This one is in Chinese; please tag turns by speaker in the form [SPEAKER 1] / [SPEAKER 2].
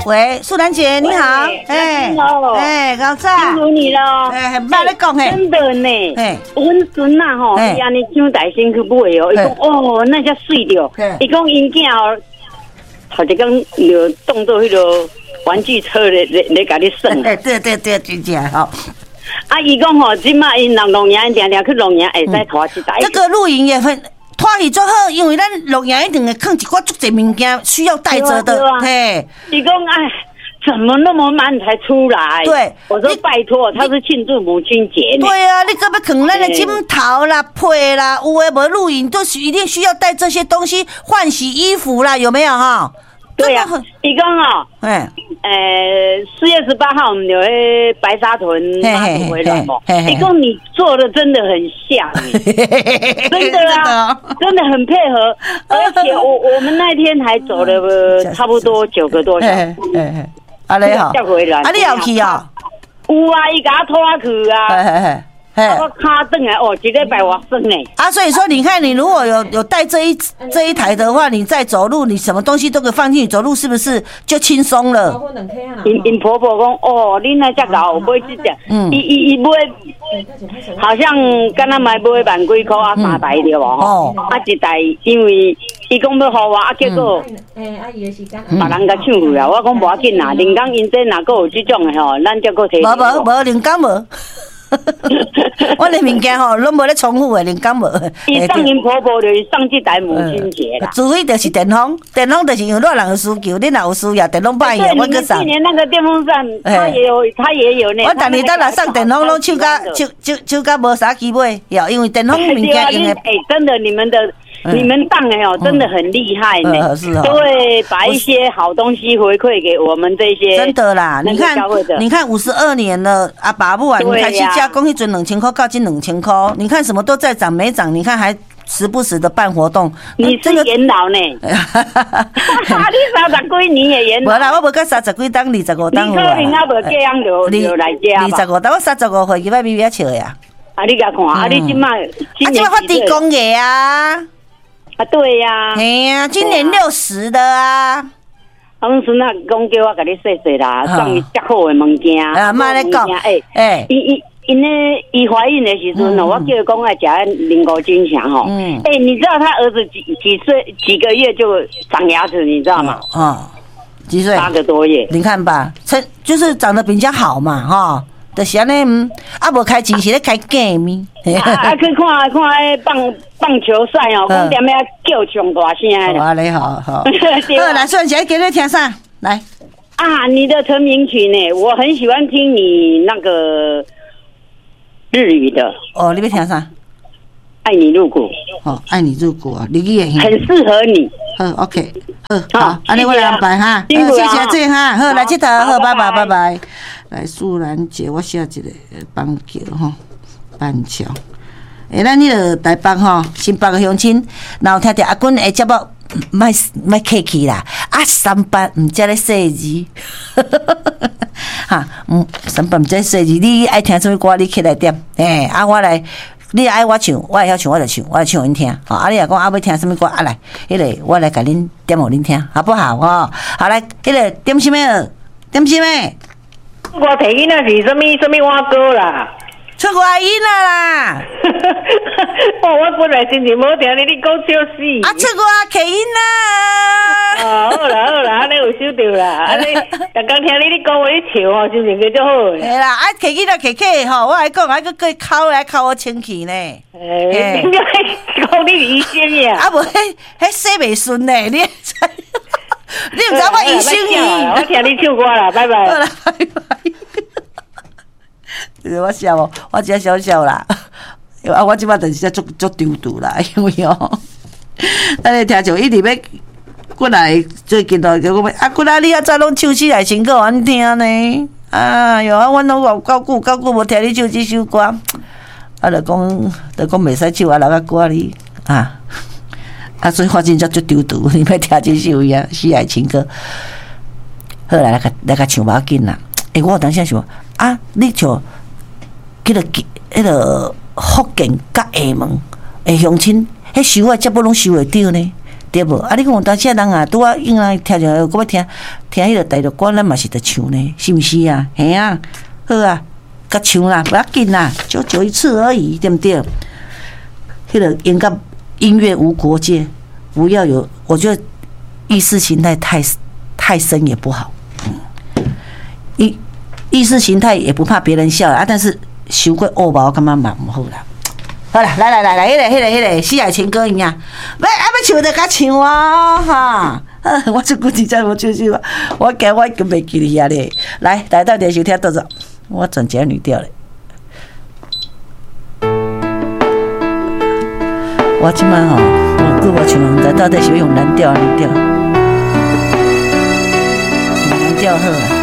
[SPEAKER 1] 喂，素兰姐你好，高早，
[SPEAKER 2] 辛苦你了，
[SPEAKER 1] 很慢咧讲嘿，
[SPEAKER 2] 真的呢，阮孙啊吼，伊安尼上大身去买哦，伊讲哦，那才水着，伊讲因囝哦，头一工有当做迄个玩具车咧甲你耍，
[SPEAKER 1] 对，真正吼。
[SPEAKER 2] 啊，伊讲吼，即马因人龙岩定去龙岩会使拖一台。
[SPEAKER 1] 这个露营也很拖去最好，因为咱龙岩一定会放一寡足侪物件需要带着的。嘿，
[SPEAKER 2] 伊讲哎，怎么那么慢才出来？
[SPEAKER 1] 对，
[SPEAKER 2] 我说拜托，他是庆祝母亲节。
[SPEAKER 1] 对啊，你搁要放咱的枕头啦、被啦，有诶无露营都是一定需要带这些东西，换洗衣服啦，有没有哈？
[SPEAKER 2] 对呀，伊讲哦，4月18号我们就去白沙屯妈祖回来嘛。伊讲你做的真的很像，真的啊，真的很配合，而且我们那天还走了差不多9个多小时。
[SPEAKER 1] 啊你好，
[SPEAKER 2] 才回来。啊
[SPEAKER 1] 你有去啊？
[SPEAKER 2] 有啊，伊甲我拖去啊。我卡顿来哦，一礼拜我算呢。
[SPEAKER 1] 啊，所以说你看，你如果有带这一台的话，你再走路，你什么东西都可以放进去，走路是不是就轻松了？
[SPEAKER 2] 因婆婆讲哦，恁那只狗买这只，伊买，好像敢若买万几块啊，3台对无吼？啊一台，因为伊讲要互我，啊结果，别人甲抢去啊，我讲无要紧啦，人讲因这若个有这种的吼，咱才个提。
[SPEAKER 1] 无，人讲无。我的物件吼，拢无咧重复的，人讲无。
[SPEAKER 2] 伊送因婆婆就是送这台母亲节啦。
[SPEAKER 1] 除非就是电风就是因为偌人有需求，你若有需要，电风棒也我去送。
[SPEAKER 2] 去年那个电风扇，他也有呢。
[SPEAKER 1] 我逐年当来送电风，拢手甲无啥机会，因为电风物件用的。
[SPEAKER 2] 真的，你们当的哦，真的很厉害呢，都会把一些好东西回馈给我们这些。
[SPEAKER 1] 真的啦，你看52年了，阿爸母啊，你开始加工迄阵2000块，到今2000块，你看什么都在涨没涨，你看还时不时的办活动。
[SPEAKER 2] 你是元老呢？你30几年的元老。
[SPEAKER 1] 无啦，我无到30几档，25档有啦。
[SPEAKER 2] 你可能还无这样就来加吧。
[SPEAKER 1] 25档，我35岁去摆咪笑呀。
[SPEAKER 2] 啊，你甲看，啊，你今摆
[SPEAKER 1] 发地公爷啊。
[SPEAKER 2] 啊，对呀，
[SPEAKER 1] 嘿呀，今年60的啊。
[SPEAKER 2] 阮孙仔讲叫我甲你说说啦，送伊遮好的物件。
[SPEAKER 1] 啊，莫咧讲，
[SPEAKER 2] 伊怀孕的时阵我叫伊讲爱食灵果金香吼。你知道他儿子几岁几个月就长牙齿，你知道吗？
[SPEAKER 1] 几岁
[SPEAKER 2] ？8个多月。
[SPEAKER 1] 你看吧，就是长得比较好嘛，哈。就是安尼，无开钱是咧开假咪。
[SPEAKER 2] 去看棒球赛哦，讲踮遐叫上大声的。
[SPEAKER 1] 好，你好。好，来，顺姐给你听啥？来
[SPEAKER 2] 啊，你的成名曲呢？我很喜欢听你那个日语的。
[SPEAKER 1] 哦，你要听啥？
[SPEAKER 2] 爱你入骨。
[SPEAKER 1] 哦，爱你入骨啊，日语的。
[SPEAKER 2] 很适合你。
[SPEAKER 1] 好 ，OK， 好，安尼我来安排哈。谢谢这哈，好，来佚佗，好，拜拜。来，素兰姐，我写一个板桥吼，板桥。咱迄个台北吼，新北个乡亲，然后听着阿君的节目，莫客气啦。三八唔知咧细字，三八唔知细字，你爱听什么歌，你起来点。我来，你爱我唱，我会晓唱，我就唱，我唱恁听。你若讲要听什么歌，来，迄个我来甲恁点互恁听，好不好？好来，迄个点什么？点什么？
[SPEAKER 2] 我提囡仔是什么碗糕啦？
[SPEAKER 1] 出外音啦！
[SPEAKER 2] 我本来心情无听你讲笑死。
[SPEAKER 1] 出外客音啦！
[SPEAKER 2] 好啦，安尼有收到啦。安尼，刚刚听你讲话，你笑哦，心情叫做好。
[SPEAKER 1] 系啦，客囡仔客吼，我来讲，佮哭来哭我清气呢。
[SPEAKER 2] 点解讲你医生呀？
[SPEAKER 1] 无，迄说袂顺呢，你唔知我医生
[SPEAKER 2] 呀？我听你唱歌啦，拜拜。
[SPEAKER 1] 好啦，拜拜。我笑哦，我只笑啦。我即摆就是足丢丢啦，因为咱听就一直要过来，最近都叫我过来，你怎拢唱起来唱给阮听呢？阮拢够久无听你唱这首歌，就讲袂使唱留甲歌里所以发现足丢丢，你要听这首喜爱情歌。好啦，来甲唱无要紧啦。我有当时想你像迄个福建甲厦门的乡亲，迄收的节目拢收会到呢？ 对无？啊，你讲有当时人啊，拄啊用人听着，我要听迄个台语歌，咱嘛是得唱呢，是毋是啊？嘿啊，好啊，甲唱啦，不要紧啦，就一次而已，对不对？迄个音乐无国界，不要有，我觉得意识形态太深也不好。意识形态也不怕别人笑啊，但是伤过恶吧，我感觉嘛唔好啦。好啦，来，迄个西海情歌一样，要唱就甲唱啊哈！我这句真无唱，我已经袂记哩遐咧。来到底收听多少？我转接女调咧。我即摆吼，我唱到底是要用蓝调，蓝调好啊。